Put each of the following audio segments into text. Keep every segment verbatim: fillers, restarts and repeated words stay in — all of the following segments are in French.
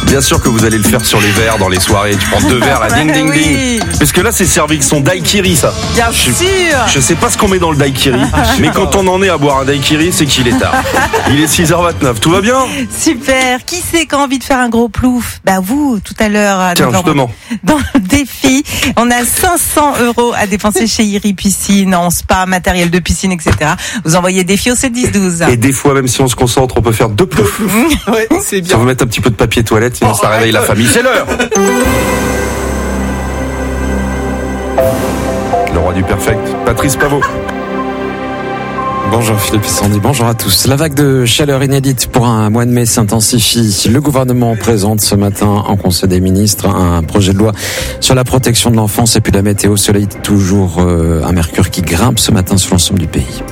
Bien sûr que vous allez le faire sur les verres dans les soirées. Tu prends deux verres, là, ding, ding, oui. ding. Parce que là, c'est servi avec son daiquiri, ça. Bien je, sûr. Je sais pas ce qu'on met dans le daiquiri, mais quand on en est à boire un daiquiri, c'est qu'il est tard. Il est six heures vingt-neuf. Tout va bien? Super. Qui c'est qui a envie de faire un gros plouf? Bah vous, tout à l'heure. Tiens, justement. Dans le défi, on a cinq cents euros à dépenser chez Iri Piscine, en spa, matériel de piscine, et cetera. Vous envoyez défi au sept dix douze. Et des fois, même si on se concentre, on peut faire deux ploufs. Ouais, c'est bien. Ça va mettre un petit peu de papier toilette, sinon oh, ça réveille la famille. C'est l'heure. Le roi du perfect, Patrice Pavot. Bonjour Philippe Sandy, bonjour à tous. La vague de chaleur inédite pour un mois de mai s'intensifie. Le gouvernement présente ce matin en Conseil des ministres un projet de loi sur la protection de l'enfance et puis la météo. Soleil toujours euh, un mercure qui grimpe ce matin sur l'ensemble du pays.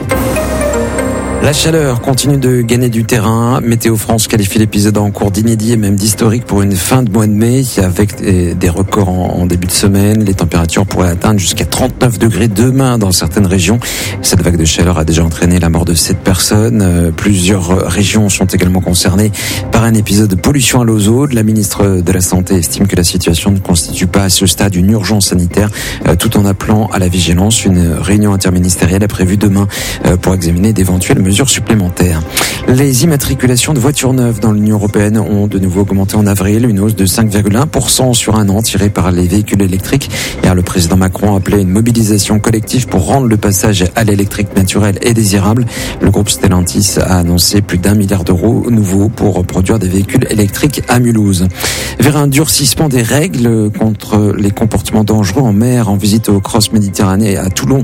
La chaleur continue de gagner du terrain. Météo France qualifie l'épisode en cours d'inédit et même d'historique pour une fin de mois de mai avec des records en début de semaine. Les températures pourraient atteindre jusqu'à trente-neuf degrés demain dans certaines régions. Cette vague de chaleur a déjà entraîné la mort de sept personnes. Plusieurs régions sont également concernées par un épisode de pollution à l'ozone. La ministre de la Santé estime que la situation ne constitue pas à ce stade une urgence sanitaire, tout en appelant à la vigilance. Une réunion interministérielle est prévue demain pour examiner d'éventuelles mesures supplémentaires. Les immatriculations de voitures neuves dans l'Union européenne ont de nouveau augmenté en avril, une hausse de cinq virgule un pour cent sur un an tirée par les véhicules électriques. Hier, le président Macron a appelé une mobilisation collective pour rendre le passage à l'électrique naturel et désirable. Le groupe Stellantis a annoncé plus d'un milliard d'euros nouveaux pour produire des véhicules électriques à Mulhouse. Vers un durcissement des règles contre les comportements dangereux en mer, en visite au Cross Méditerranée à Toulon,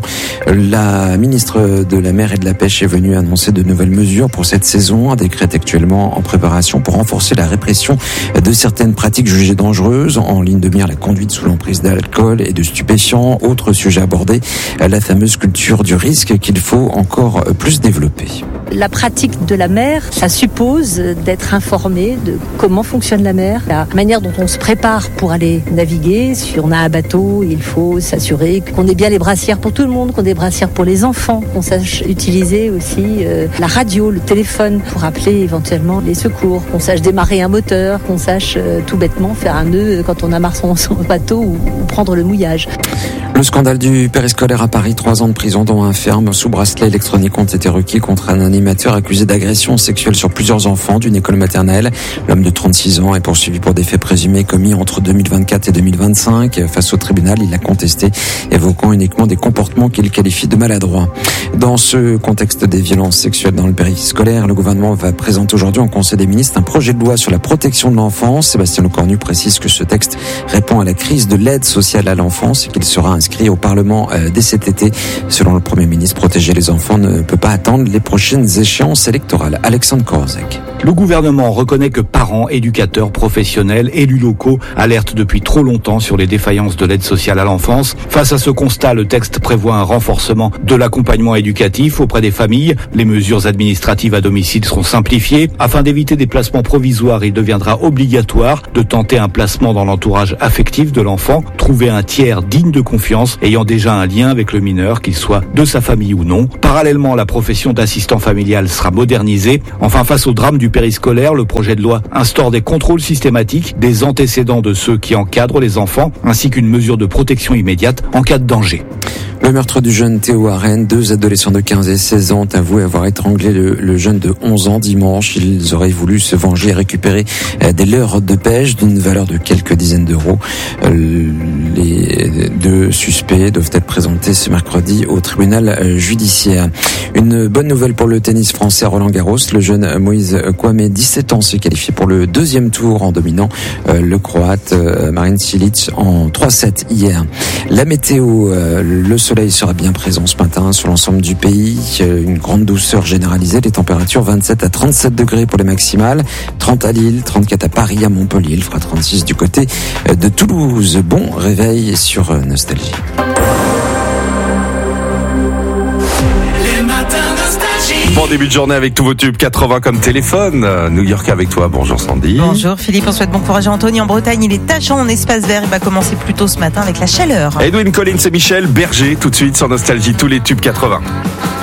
la ministre de la Mer et de la Pêche est venue annoncer de nouvelles mesures pour cette saison. Un décret est actuellement en préparation pour renforcer la répression de certaines pratiques jugées dangereuses. En ligne de mire, la conduite sous l'emprise d'alcool et de stupéfiants. Autre sujet abordé, la fameuse culture du risque qu'il faut encore plus développer. La pratique de la mer, ça suppose d'être informé de comment fonctionne la mer, la manière dont on se prépare pour aller naviguer. Si on a un bateau, il faut s'assurer qu'on ait bien les brassières pour tout le monde, qu'on ait des brassières pour les enfants, qu'on sache utiliser aussi euh, la radio, le téléphone pour appeler éventuellement les secours, qu'on sache démarrer un moteur, qu'on sache euh, tout bêtement faire un nœud quand on amarre son, son bateau ou, ou prendre le mouillage. Le scandale du périscolaire à Paris, trois ans de prison dont un ferme sous bracelet électronique ont été requis contre un animateur accusé d'agression sexuelle sur plusieurs enfants d'une école maternelle. L'homme de trente-six ans est poursuivi pour des faits présumés commis entre deux mille vingt-quatre et deux mille vingt-cinq. Face au tribunal, il a contesté, évoquant uniquement des comportements qu'il qualifie de maladroits. Dans ce contexte des violences sexuelles dans le périscolaire, le gouvernement va présenter aujourd'hui en Conseil des ministres un projet de loi sur la protection de l'enfance. Sébastien Lecornu précise que ce texte répond à la crise de l'aide sociale à l'enfance et qu'il sera inscrit au Parlement dès cet été. Selon le Premier ministre, protéger les enfants ne peut pas attendre les prochaines échéances électorales. Alexandre Korzek. Le gouvernement reconnaît que parents, éducateurs, professionnels, élus locaux alertent depuis trop longtemps sur les défaillances de l'aide sociale à l'enfance. Face à ce constat, le texte prévoit un renforcement de l'accompagnement éducatif auprès des familles. Les mesures administratives à domicile seront simplifiées. Afin d'éviter des placements provisoires, il deviendra obligatoire de tenter un placement dans l'entourage affectif de l'enfant, trouver un tiers digne de confiance ayant déjà un lien avec le mineur, qu'il soit de sa famille ou non. Parallèlement, la profession d'assistant familial sera modernisée. Enfin, face au drame du périscolaire, le projet de loi instaure des contrôles systématiques des antécédents de ceux qui encadrent les enfants, ainsi qu'une mesure de protection immédiate en cas de danger. Le meurtre du jeune Théo à Rennes, deux adolescents de quinze et seize ans ont avoué avoir étranglé le, le jeune de onze ans dimanche. Ils auraient voulu se venger et récupérer des leurres de pêche d'une valeur de quelques dizaines d'euros. Les deux suspects doivent être présentés ce mercredi au tribunal judiciaire. Une bonne nouvelle pour le tennis français à Roland-Garros. Le jeune Moïse Kouamé, dix-sept ans, s'est qualifié pour le deuxième tour en dominant le Croate Marin Cilic en trois sept hier. La météo, le soleil sera bien présent ce matin sur l'ensemble du pays. Une grande douceur généralisée. Les températures vingt-sept à trente-sept degrés pour les maximales. trente à Lille, trente-quatre à Paris, à Montpellier. Il fera trente-six du côté de Toulouse. Bon réveil sur Nostalgie. Bon début de journée avec tous vos tubes quatre-vingts comme téléphone. New York avec toi. Bonjour Sandy. Bonjour Philippe, on souhaite bon courage à Anthony en Bretagne. Il est tâchant en espace vert. Il va commencer plus tôt ce matin avec la chaleur. Edwin Collins et Michel Berger tout de suite sur Nostalgie. Tous les tubes quatre-vingts.